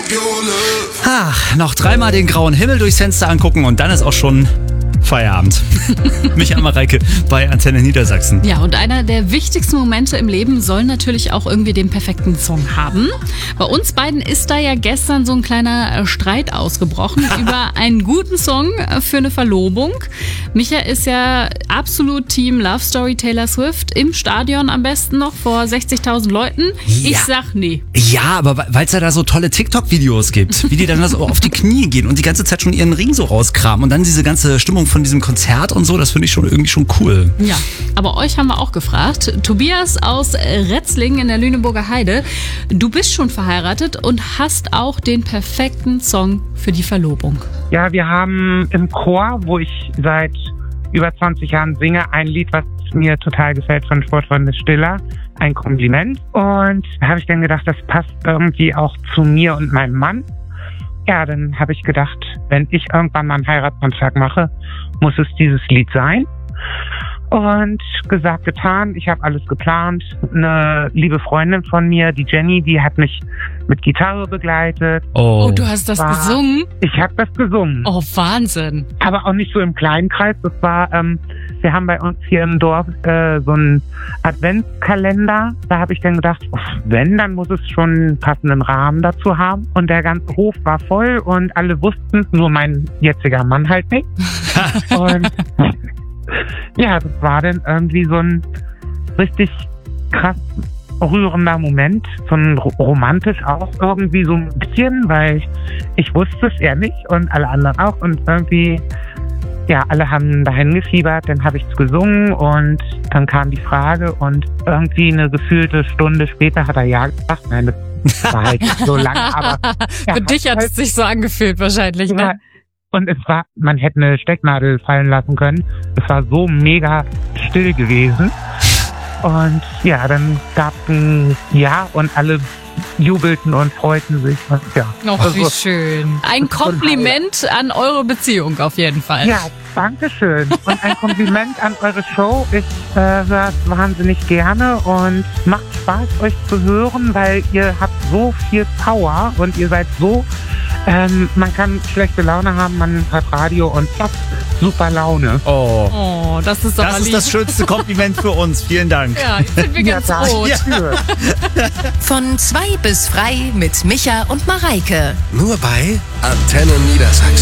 Ach, noch dreimal den grauen Himmel durchs Fenster angucken und dann ist auch schon Feierabend. Micha und Mareike bei Antenne Niedersachsen. Ja, und einer der wichtigsten Momente im Leben soll natürlich auch irgendwie den perfekten Song haben. Bei uns beiden ist da ja gestern so ein kleiner Streit ausgebrochen über einen guten Song für eine Verlobung. Micha ist ja absolut Team Love Story Taylor Swift, im Stadion am besten noch vor 60.000 Leuten. Ja. Ich sag nee. Ja, aber weil es ja da so tolle TikTok-Videos gibt, wie die dann so auf die Knie gehen und die ganze Zeit schon ihren Ring so rauskramen und dann diese ganze Stimmung von diesem Konzert und so, das finde ich schon irgendwie schon cool. Ja, aber euch haben wir auch gefragt. Tobias aus Retzlingen in der Lüneburger Heide, du bist schon verheiratet und hast auch den perfekten Song für die Verlobung. Ja, wir haben im Chor, wo ich seit über 20 Jahren singe, ein Lied, was mir total gefällt, von Sportfreunde Stiller, ein Kompliment. Und da habe ich dann gedacht, das passt irgendwie auch zu mir und meinem Mann. Ja, dann habe ich gedacht, wenn ich irgendwann mal einen Heiratsantrag mache, muss es dieses Lied sein. Und gesagt, getan, ich habe alles geplant. Eine liebe Freundin von mir, die Jenny, die hat mich mit Gitarre begleitet. Oh, du hast das gesungen? Ich habe das gesungen. Oh, Wahnsinn. Aber auch nicht so im kleinen Kreis. Das war, wir haben bei uns hier im Dorf so einen Adventskalender. Da habe ich dann gedacht, wenn, dann muss es schon einen passenden Rahmen dazu haben. Und der ganze Hof war voll und alle wussten, nur mein jetziger Mann halt nicht. Und ja, das war dann irgendwie so ein richtig krass rührender Moment, so ein romantisch auch irgendwie so ein bisschen, weil ich wusste es ja nicht und alle anderen auch und irgendwie, ja, alle haben dahin gefiebert, dann habe ich es gesungen und dann kam die Frage und irgendwie eine gefühlte Stunde später hat er ja gesagt, nein, das war halt nicht so lange, aber für dich hat es sich so angefühlt wahrscheinlich, ne? Ja, und es war, man hätte eine Stecknadel fallen lassen können. Es war so mega still gewesen. Und ja, dann gab es ein Ja und alle jubelten und freuten sich. Und ja. Oh, wie schön. Ein Kompliment an eure Beziehung auf jeden Fall. Ja, danke schön. Und ein Kompliment an eure Show. Ich höre es wahnsinnig gerne und macht Spaß, euch zu hören, weil ihr habt so viel Power und ihr seid so... man kann schlechte Laune haben, man hat Radio und zack, super Laune. Oh, das ist aber das ist lieb. das schönste Kompliment für uns. Vielen Dank. Ja, jetzt sind wir ganz rot. Ja. Von 2 bis frei mit Micha und Mareike. Nur bei Antenne Niedersachsen.